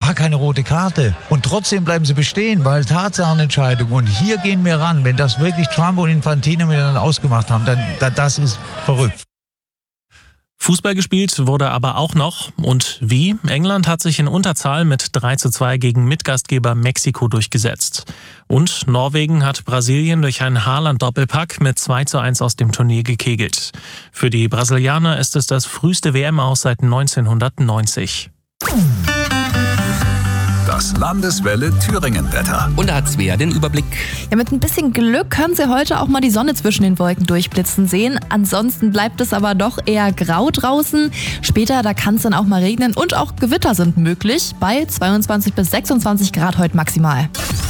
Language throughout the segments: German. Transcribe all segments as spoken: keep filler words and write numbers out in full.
gar keine rote Karte. Und trotzdem bleiben sie bestehen, weil Tatsachenentscheidung. Und hier gehen wir ran. Wenn das wirklich Trump und Infantino miteinander ausgemacht haben, dann, dann das ist verrückt. Fußball gespielt wurde aber auch noch. Und wie? England hat sich in Unterzahl mit drei zu zwei gegen Mitgastgeber Mexiko durchgesetzt. Und Norwegen hat Brasilien durch einen Haaland-Doppelpack mit zwei zu eins aus dem Turnier gekegelt. Für die Brasilianer ist es das früheste W M-Aus seit neunzehnhundertneunzig. Das Landeswelle Thüringen-Wetter. Und da hat Svea den Überblick. Ja, mit ein bisschen Glück können Sie heute auch mal die Sonne zwischen den Wolken durchblitzen sehen. Ansonsten bleibt es aber doch eher grau draußen. Später, da kann es dann auch mal regnen und auch Gewitter sind möglich. Bei zweiundzwanzig bis sechsundzwanzig Grad heute maximal.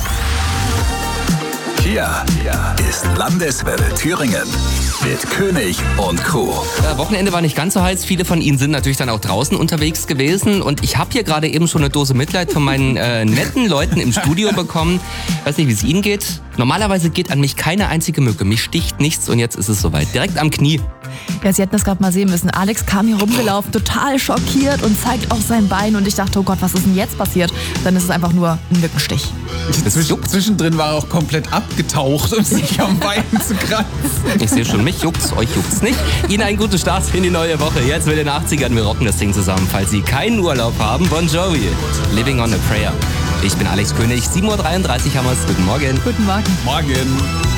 Hier ist Landeswelle Thüringen mit König und Crew. Ja, Wochenende war nicht ganz so heiß. Viele von Ihnen sind natürlich dann auch draußen unterwegs gewesen. Und ich habe hier gerade eben schon eine Dose Mitleid von meinen äh, netten Leuten im Studio bekommen. Weiß nicht, wie es Ihnen geht. Normalerweise geht an mich keine einzige Mücke. Mich sticht nichts und jetzt ist es soweit. Direkt am Knie. Ja, Sie hätten das gerade mal sehen müssen. Alex kam hier rumgelaufen, total schockiert und zeigt auf sein Bein. Und ich dachte, oh Gott, was ist denn jetzt passiert? Dann ist es einfach nur ein Mückenstich. Zwisch- Zwischendrin war er auch komplett abgetaucht, um sich am Bein zu kratzen. Ich sehe schon, mich juckt's, euch juckt's nicht. Ihnen einen guten Start in die neue Woche. Jetzt mit den achtzigern, wir rocken das Ding zusammen. Falls Sie keinen Urlaub haben, Bon Jovi, Living on a Prayer. Ich bin Alex König, sieben Uhr dreiunddreißig haben wir's. Guten Morgen. Guten Morgen. Morgen.